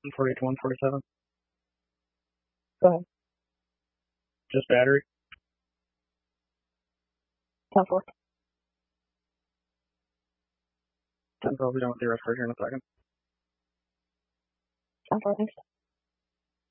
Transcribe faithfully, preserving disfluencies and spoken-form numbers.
forty-eight to one forty-seven. Go ahead. Just battery. ten four. ten four, we'll be done with the rest right here in a second. ten four, thanks.